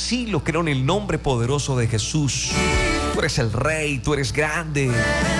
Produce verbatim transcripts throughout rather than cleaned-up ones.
Sí, lo creo en el nombre poderoso de Jesús. Tú eres el Rey, tú eres grande.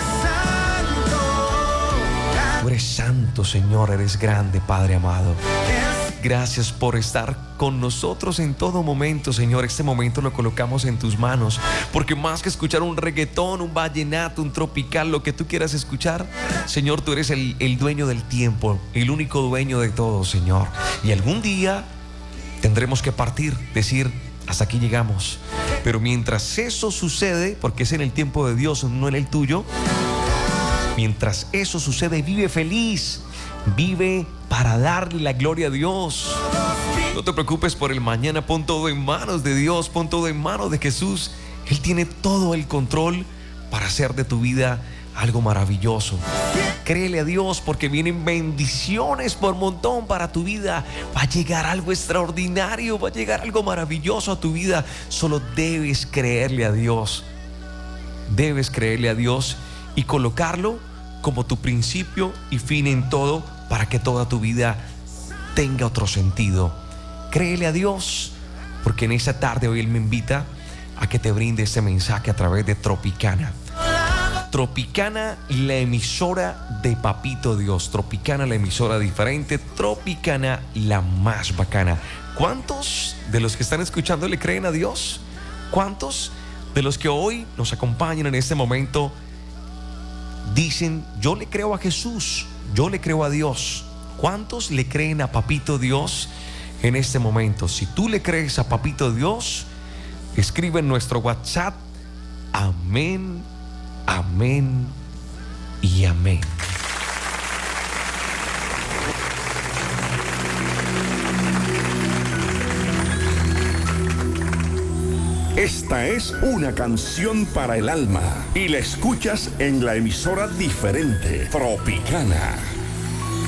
Tú eres santo, Señor, eres grande, Padre amado. Gracias por estar con nosotros en todo momento, Señor. Este momento lo colocamos en tus manos, porque más que escuchar un reggaetón, un vallenato, un tropical, lo que tú quieras escuchar, Señor, tú eres el, el dueño del tiempo, el único dueño de todo, Señor. Y algún día tendremos que partir, decir, hasta aquí llegamos. Pero mientras eso sucede, porque es en el tiempo de Dios, no en el tuyo, mientras eso sucede, vive feliz, vive para darle la gloria a Dios. No te preocupes por el mañana, pon todo en manos de Dios, pon todo en manos de Jesús. Él tiene todo el control para hacer de tu vida algo maravilloso. Créele a Dios, porque vienen bendiciones por montón para tu vida. Va a llegar algo extraordinario, va a llegar algo maravilloso a tu vida. Solo debes creerle a Dios. Debes creerle a Dios y colocarlo como tu principio y fin en todo, para que toda tu vida tenga otro sentido. Créele a Dios, porque en esta tarde hoy Él me invita a que te brinde este mensaje a través de Tropicana. Tropicana, la emisora de Papito Dios. Tropicana, la emisora diferente. Tropicana, la más bacana. ¿Cuántos de los que están escuchando le creen a Dios? ¿Cuántos de los que hoy nos acompañan en este momento dicen, yo le creo a Jesús, yo le creo a Dios? ¿Cuántos le creen a Papito Dios en este momento? Si tú le crees a Papito Dios, escribe en nuestro WhatsApp, amén, amén y amén. Esta es una canción para el alma y la escuchas en la emisora diferente, Tropicana.